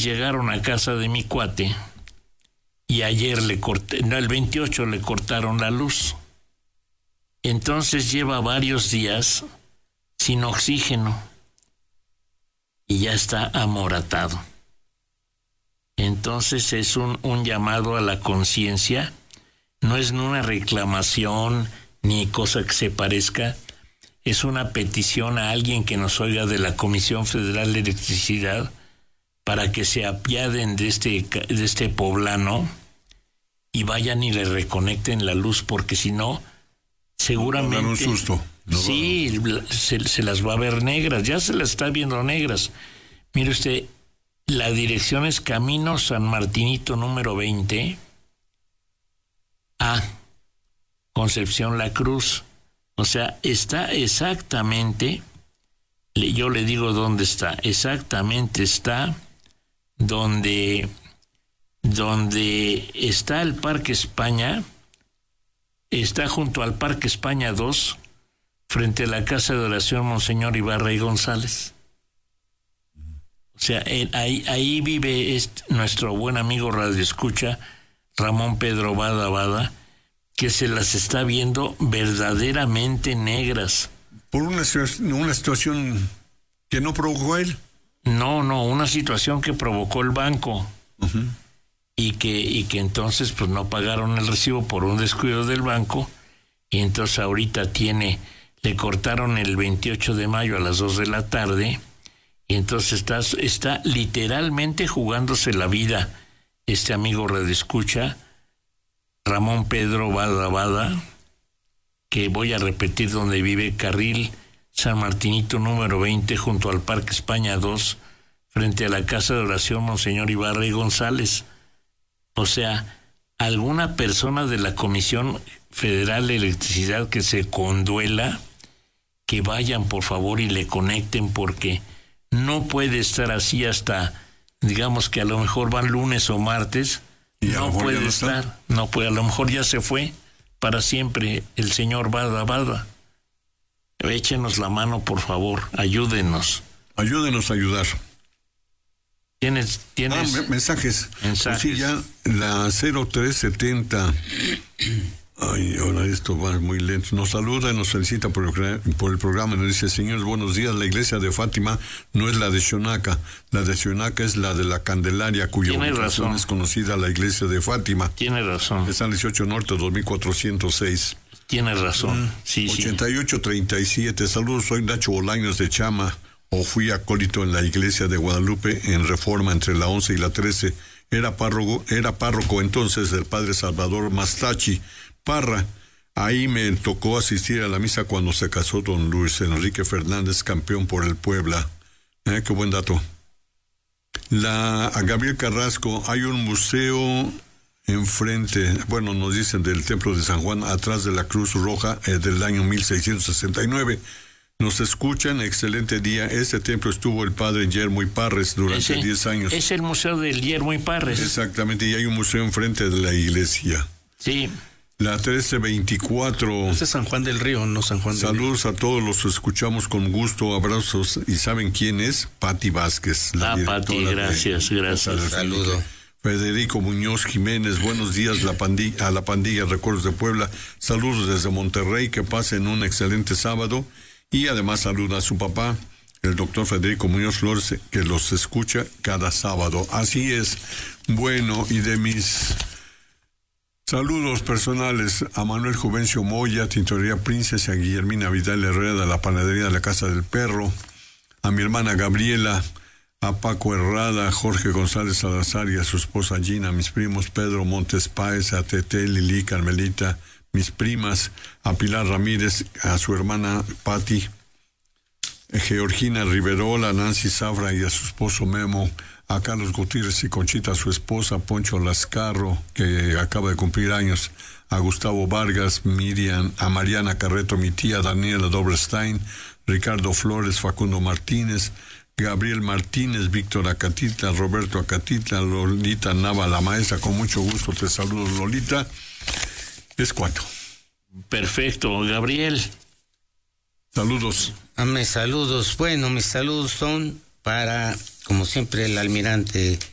llegaron a casa de mi cuate y ayer el 28 le cortaron la luz. Entonces lleva varios días sin oxígeno y ya está amoratado. Entonces es un llamado a la conciencia, no es una reclamación ni cosa que se parezca, es una petición a alguien que nos oiga de la Comisión Federal de Electricidad para que se apiaden de este poblano y vayan y le reconecten la luz, porque si no, seguramente... No, un susto. No, sí, se las va a ver negras, ya se las está viendo negras. Mire usted, la dirección es Camino San Martinito número 20 a Concepción La Cruz. O sea, está exactamente, yo le digo dónde está, exactamente está donde está el Parque España, está junto al Parque España 2, frente a la Casa de Oración Monseñor Ibarra y González. O sea, ahí vive nuestro buen amigo radioescucha, Ramón Pedro Bada, que se las está viendo verdaderamente negras. ¿Por una situación que no provocó él? No, una situación que provocó el banco. Uh-huh. Y que entonces pues no pagaron el recibo por un descuido del banco, y entonces ahorita le cortaron el 28 de mayo a las 2 de la tarde, y entonces está literalmente jugándose la vida este amigo radioescucha, Ramón Pedro Bada, que voy a repetir donde vive, carril San Martinito número 20, junto al Parque España 2, frente a la Casa de Oración Monseñor Ibarra y González. O sea, alguna persona de la Comisión Federal de Electricidad que se conduela, que vayan por favor y le conecten, porque no puede estar así hasta, digamos que a lo mejor van lunes o martes, no puede estar, no puede, a lo mejor ya se fue para siempre el señor Bada. Échenos la mano, por favor, ayúdenos. Ayúdenos a ayudar. ¿Tienes? Mensajes. Pues sí, ya la 0370. Ay, ahora esto va muy lento. Nos saluda y nos felicita por el programa. Nos dice: señores, buenos días. La iglesia de Fátima no es la de Xonaca. La de Xonaca es la de la Candelaria, cuya ubicación es conocida, la iglesia de Fátima. Tiene razón. Está en 18 Norte, 2406. Tiene razón. Sí, 8837. Saludos, soy Nacho Bolaños de Chama. O fui acólito en la iglesia de Guadalupe en Reforma entre la 11 y la 13. Era párroco entonces el padre Salvador Mastachi Parra. Ahí me tocó asistir a la misa cuando se casó don Luis Enrique Fernández, campeón por el Puebla. Qué buen dato. A Gabriel Carrasco, hay un museo enfrente, nos dicen, del templo de San Juan, atrás de la Cruz Roja, del año 1669. Nos escuchan, excelente día. Este templo estuvo el padre Yermo y Parres durante 10 años. Es el museo del Yermo y Parres. Exactamente, y hay un museo enfrente de la iglesia. Sí. La 1324. Este es San Juan del Río, no San Juan del Río. Saludos a todos los que escuchamos con gusto, abrazos. ¿Y saben quién es? Pati Vázquez. Pati, gracias. Saludo. Federico Muñoz Jiménez, buenos días a la pandilla Recuerdos de Puebla. Saludos desde Monterrey, que pasen un excelente sábado. Y además saluda a su papá, el doctor Federico Muñoz Flores, que los escucha cada sábado. Así es. Bueno, y de mis saludos personales a Manuel Juvencio Moya, Tintorería Princesa, a Guillermina Vidal Herrera de la Panadería de la Casa del Perro, a mi hermana Gabriela, a Paco Herrada, a Jorge González Salazar y a su esposa Gina, a mis primos Pedro Montes Páez, a Tete, Lili, Carmelita, mis primas, a Pilar Ramírez, a su hermana Patti, Georgina Riverola, a Nancy Zafra y a su esposo Memo, a Carlos Gutiérrez y Conchita, a su esposa Poncho Lascarro, que acaba de cumplir años, a Gustavo Vargas, Miriam, a Mariana Carreto, mi tía Daniela Doberstein, Ricardo Flores, Facundo Martínez, Gabriel Martínez, Víctor Acatitla, Roberto Acatitla, Lolita Nava, la maestra, con mucho gusto te saludo, Lolita. Es 4. Perfecto, Gabriel. Saludos. Saludos. Bueno, mis saludos son para, como siempre, el almirante